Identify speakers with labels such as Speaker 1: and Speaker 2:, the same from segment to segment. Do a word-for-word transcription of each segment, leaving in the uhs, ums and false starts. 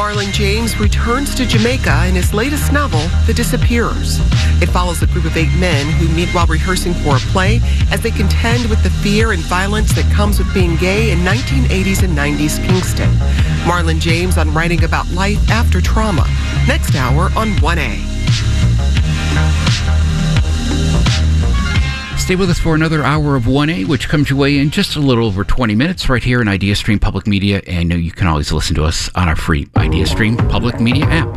Speaker 1: Marlon James returns to Jamaica in his latest novel, The Disappearers. It follows a group of eight men who meet while rehearsing for a play as they contend with the fear and violence that comes with being gay in nineteen eighties and nineties Kingston. Marlon James on writing about life after trauma. Next hour on one A.
Speaker 2: Stay with us for another hour of one A, which comes your way in just a little over twenty minutes right here in IdeaStream Public Media. And you can always listen to us on our free IdeaStream Public Media app.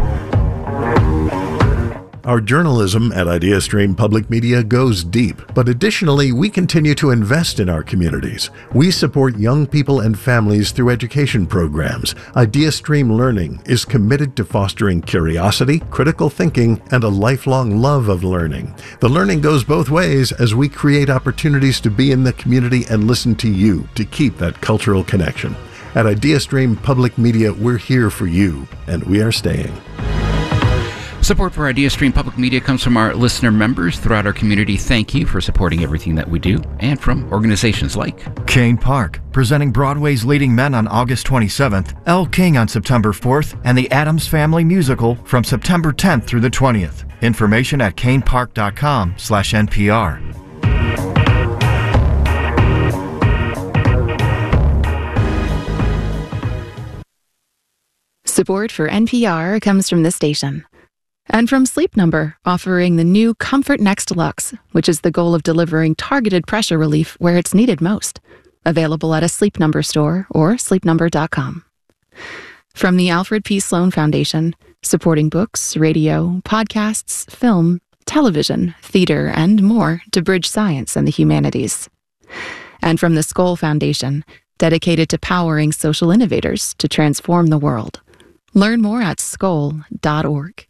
Speaker 3: Our journalism at IdeaStream Public Media goes deep, but additionally, we continue to invest in our communities. We support young people and families through education programs. IdeaStream Learning is committed to fostering curiosity, critical thinking, and a lifelong love of learning. The learning goes both ways as we create opportunities to be in the community and listen to you to keep that cultural connection. At IdeaStream Public Media, we're here for you, and we are staying.
Speaker 2: Support for IdeaStream Public Media comes from our listener members throughout our community. Thank you for supporting everything that we do, and from organizations like
Speaker 4: Kane Park, presenting Broadway's Leading Men on August twenty-seventh, Elle King on September fourth, and the Addams Family Musical from September tenth through the twentieth. Information at kanepark.com slash NPR.
Speaker 5: Support for N P R comes from this station. And from Sleep Number, offering the new Comfort Next Deluxe, which is the goal of delivering targeted pressure relief where it's needed most. Available at a Sleep Number store or sleep number dot com. From the Alfred P. Sloan Foundation, supporting books, radio, podcasts, film, television, theater, and more to bridge science and the humanities. And from the Skoll Foundation, dedicated to powering social innovators to transform the world. Learn more at skoll dot org.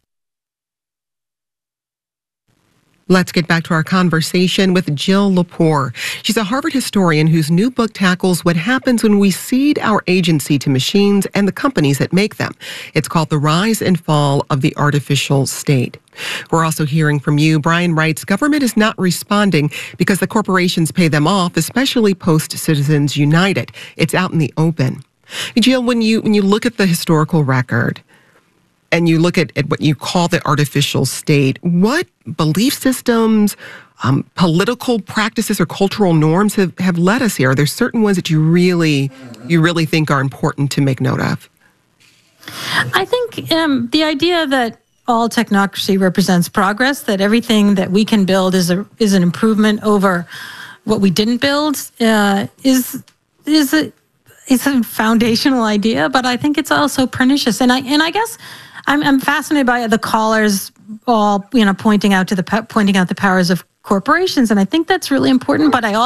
Speaker 1: Let's get back to our conversation with Jill Lepore. She's a Harvard historian whose new book tackles what happens when we cede our agency to machines and the companies that make them. It's called The Rise and Fall of the Artificial State. We're also hearing from you. Brian writes, government is not responding because the corporations pay them off, especially post-Citizens United. It's out in the open. Jill, when you when you look at the historical record, and you look at, at what you call the artificial state, what belief systems, um, political practices, or cultural norms have, have led us here? Are there certain ones that you really you really think are important to make note of?
Speaker 6: I think um, the idea that all technocracy represents progress, that everything that we can build is a is an improvement over what we didn't build, uh, is is a is a foundational idea. But I think it's also pernicious, and I and I guess. I'm, I'm fascinated by the callers all, you know, pointing out to the pointing out the powers of corporations, and I think that's really important. But I also